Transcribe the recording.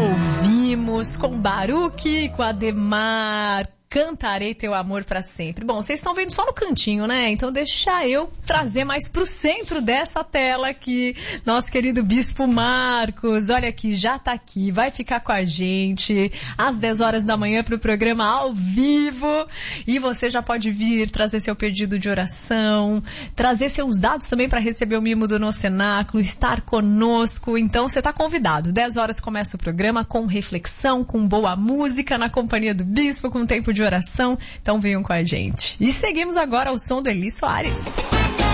Ouvimos com Baruque, com Ademar, Cantarei Teu Amor Pra Sempre. Bom, vocês estão vendo só no cantinho, né? Então deixa eu trazer mais pro centro dessa tela aqui, nosso querido Bispo Marcos. Olha aqui, já tá aqui, vai ficar com a gente às 10 horas da manhã pro programa ao vivo. E você já pode vir trazer seu pedido de oração, trazer seus dados também para receber o mimo do nosso cenáculo, estar conosco. Então você tá convidado. 10 horas começa o programa com reflexão, com boa música, na companhia do Bispo, com tempo de oração, então venham com a gente. E seguimos agora ao som do Eli Soares.